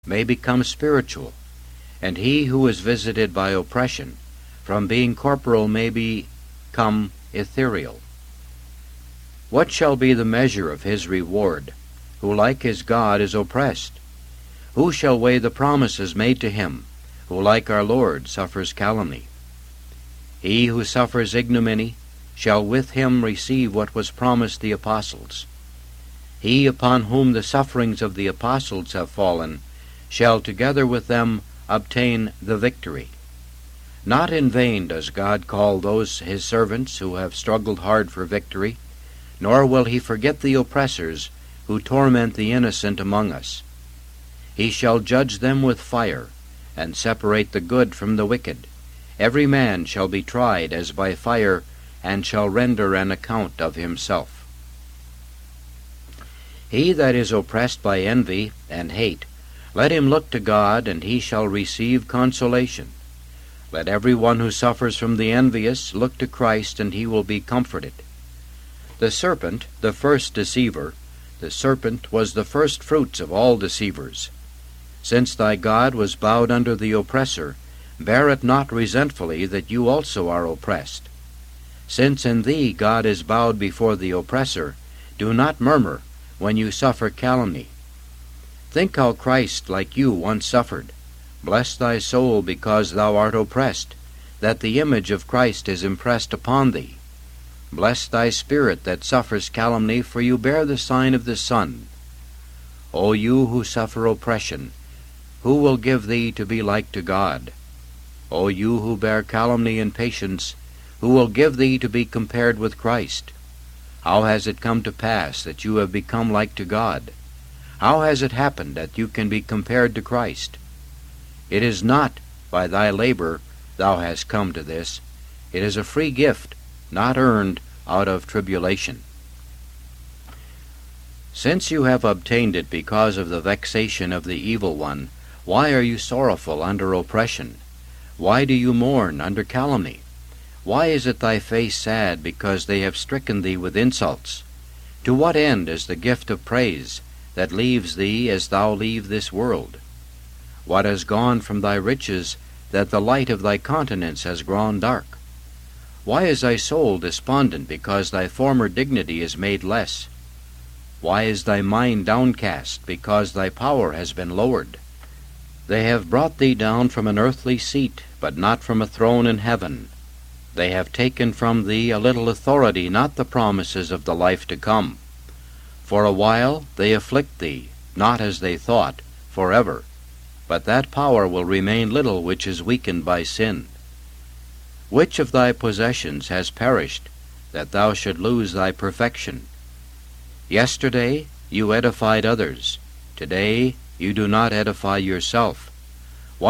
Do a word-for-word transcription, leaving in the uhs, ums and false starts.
may become spiritual, and he who is visited by oppression from being corporal may become ethereal. What shall be the measure of his reward, who like his God is oppressed? Who shall weigh the promises made to him, who like our Lord suffers calumny? He who suffers ignominy shall with him receive what was promised the apostles. He upon whom the sufferings of the apostles have fallen shall together with them obtain the victory. Not in vain does God call those his servants who have struggled hard for victory, nor will he forget the oppressors who torment the innocent among us. He shall judge them with fire, and separate the good from the wicked. Every man shall be tried as by fire, and shall render an account of himself. He that is oppressed by envy and hate, let him look to God, and he shall receive consolation. Let every one who suffers from the envious look to Christ, and he will be comforted. The serpent, the first deceiver, the serpent was the first fruits of all deceivers. Since thy God was bowed under the oppressor, bear it not resentfully that you also are oppressed. Since in thee God is bowed before the oppressor, do not murmur when you suffer calumny. Think how Christ, like you, once suffered. Bless thy soul because thou art oppressed, that the image of Christ is impressed upon thee. Bless thy spirit that suffers calumny, for you bear the sign of the Son. O you who suffer oppression, who will give thee to be like to God? O you who bear calumny in patience, who will give thee to be compared with Christ? How has it come to pass that you have become like to God? How has it happened that you can be compared to Christ? It is not by thy labor thou hast come to this. It is a free gift, not earned out of tribulation. Since you have obtained it because of the vexation of the evil one, why are you sorrowful under oppression? Why do you mourn under calumny? Why is it thy face sad because they have stricken thee with insults? To what end is the gift of praise that leaves thee as thou leave this world? What has gone from thy riches that the light of thy countenance has grown dark? Why is thy soul despondent because thy former dignity is made less? Why is thy mind downcast because thy power has been lowered? They have brought thee down from an earthly seat, but not from a throne in heaven. They have taken from thee a little authority, not the promises of the life to come. For a while they afflict thee, not as they thought, forever. But that power will remain little which is weakened by sin. Which of thy possessions has perished, that thou should lose thy perfection? Yesterday you edified others. Today you do not edify yourself.